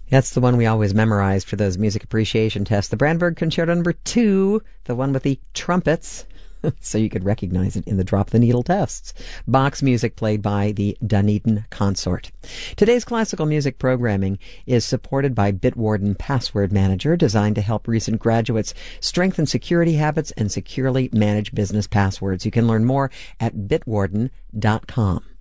That's the one we always memorized for those music appreciation tests. The Brandenburg Concerto number 2, the one with the trumpets, so you could recognize it in the drop-the-needle tests. Bach's music played by the Dunedin Consort. Today's classical music programming is supported by Bitwarden Password Manager, designed to help recent graduates strengthen security habits and securely manage business passwords. You can learn more at bitwarden.com.